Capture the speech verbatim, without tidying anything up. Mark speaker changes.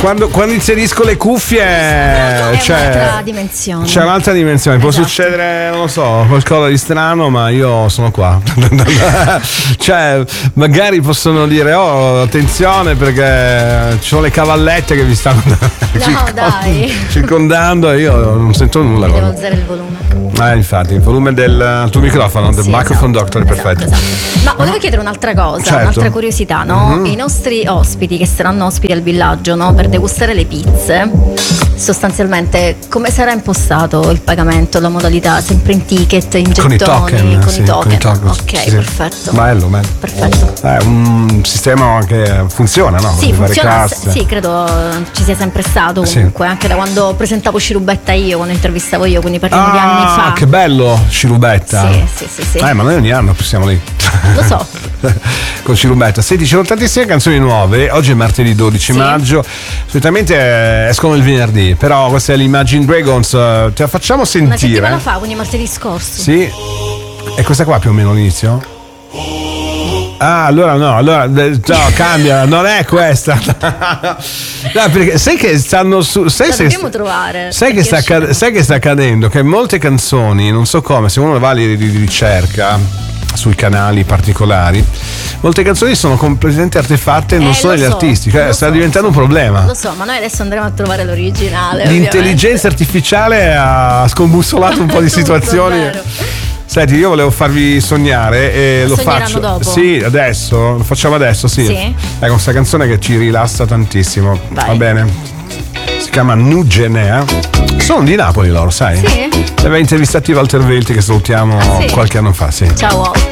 Speaker 1: quando, quando inserisco le cuffie
Speaker 2: è
Speaker 1: c'è
Speaker 2: un'altra dimensione.
Speaker 1: C'è un'altra dimensione, può
Speaker 2: Esatto.
Speaker 1: succedere, non lo so, qualcosa di strano, ma io sono qua. Cioè, magari possono dire, oh, attenzione perché ci sono le cavallette che vi stanno
Speaker 2: No,
Speaker 1: circond-
Speaker 2: dai.
Speaker 1: circondando e io non sento nulla.
Speaker 2: Devo
Speaker 1: guarda.
Speaker 2: alzare il volume.
Speaker 1: Eh, infatti, il volume del tuo microfono, del
Speaker 2: Sì,
Speaker 1: microphone
Speaker 2: esatto,
Speaker 1: doctor, è perfetto.
Speaker 2: esatto, esatto. Ma volevo chiedere un'altra cosa,
Speaker 1: Certo.
Speaker 2: un'altra curiosità, no?
Speaker 1: Mhm.
Speaker 2: I nostri ospiti che saranno ospiti al villaggio, no? Per degustare le pizze, sostanzialmente come sarà impostato il pagamento, la modalità? Sempre in ticket, in gettoni,
Speaker 1: Con i token,
Speaker 2: con
Speaker 1: sì,
Speaker 2: i token?
Speaker 1: con i token,
Speaker 2: Ok,
Speaker 1: sì.
Speaker 2: perfetto.
Speaker 1: Bello, bello.
Speaker 2: Perfetto.
Speaker 1: È un sistema che funziona, no?
Speaker 2: Sì,
Speaker 1: Le varie
Speaker 2: funziona,
Speaker 1: casse.
Speaker 2: sì, credo ci sia sempre stato
Speaker 1: Sì.
Speaker 2: comunque, anche da quando presentavo Scirubetta io, quando intervistavo io, quindi parliamo di anni
Speaker 1: Ah,
Speaker 2: fa.
Speaker 1: che bello, Scirubetta.
Speaker 2: Sì, sì, sì, sì.
Speaker 1: Eh, ma noi ogni anno siamo lì.
Speaker 2: Lo so.
Speaker 1: Con Scirubetta. Senti, ci sono tantissime canzoni nuove. Oggi è martedì dodici
Speaker 2: Sì.
Speaker 1: maggio. Solitamente eh, escono il venerdì, però questa è l'Imagine Dragons. eh, Te la facciamo
Speaker 2: Una
Speaker 1: sentire.
Speaker 2: settimana fa, quindi martedì scorso.
Speaker 1: Sì. E questa qua più o meno l'inizio? Ah, allora no, allora eh, no, cambia, non è questa. No, perché sai che stanno su. Sai,
Speaker 2: La
Speaker 1: se-
Speaker 2: dobbiamo trovare.
Speaker 1: sai, che
Speaker 2: perché
Speaker 1: sta,
Speaker 2: uscirà.
Speaker 1: acca- sai che sta accadendo? Che molte canzoni, non so come, se uno va lì di di ricerca sui canali particolari, molte canzoni sono completamente artefatte e non
Speaker 2: Eh,
Speaker 1: sono
Speaker 2: lo
Speaker 1: degli
Speaker 2: so,
Speaker 1: artisti, cioè
Speaker 2: lo
Speaker 1: sta
Speaker 2: so,
Speaker 1: diventando
Speaker 2: lo so.
Speaker 1: un problema.
Speaker 2: Lo so, ma noi adesso andremo a trovare l'originale.
Speaker 1: L'intelligenza artificiale ha scombussolato un po' di
Speaker 2: Tutto,
Speaker 1: situazioni.
Speaker 2: vero.
Speaker 1: Senti, io volevo farvi sognare e lo
Speaker 2: Sogneranno
Speaker 1: faccio.
Speaker 2: dopo?
Speaker 1: Sì, adesso, lo facciamo adesso, sì.
Speaker 2: Sì?
Speaker 1: Ecco, questa canzone che ci rilassa tantissimo.
Speaker 2: Vai.
Speaker 1: Va bene. Si chiama Nugenea. Sono di Napoli loro, sai?
Speaker 2: Sì?
Speaker 1: Aveva intervistato Walter Velti che salutiamo
Speaker 2: Ah, sì?
Speaker 1: qualche anno fa, sì.
Speaker 2: Ciao.